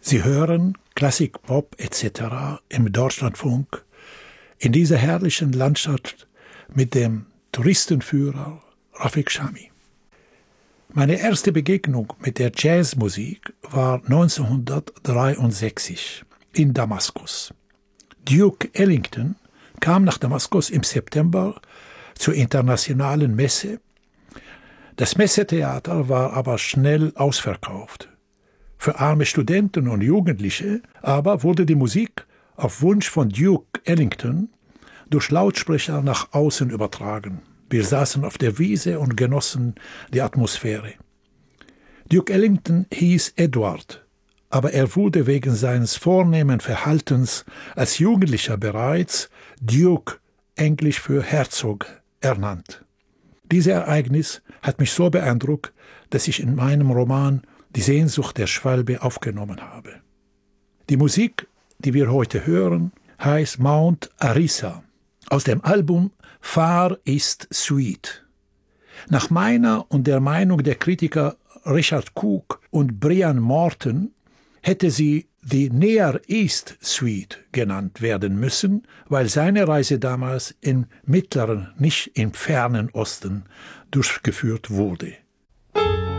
Sie hören Klassik, Pop etc. im Deutschlandfunk in dieser herrlichen Landschaft mit dem Touristenführer Rafik Shami. Meine erste Begegnung mit der Jazzmusik war 1963 in Damaskus. Duke Ellington kam nach Damaskus im September zur internationalen Messe. Das Messetheater war aber schnell ausverkauft. Für arme Studenten und Jugendliche aber wurde die Musik auf Wunsch von Duke Ellington durch Lautsprecher nach außen übertragen. Wir saßen auf der Wiese und genossen die Atmosphäre. Duke Ellington hieß Edward, aber er wurde wegen seines vornehmen Verhaltens als Jugendlicher bereits Duke, englisch für Herzog, ernannt. Dieses Ereignis hat mich so beeindruckt, dass ich in meinem Roman Die Sehnsucht der Schwalbe aufgenommen habe. Die Musik, die wir heute hören, heißt Mount Arisa aus dem Album Far East Suite. Nach meiner und der Meinung der Kritiker Richard Cook und Brian Morton hätte sie die Near East Suite genannt werden müssen, weil seine Reise damals im Mittleren, nicht im Fernen Osten durchgeführt wurde.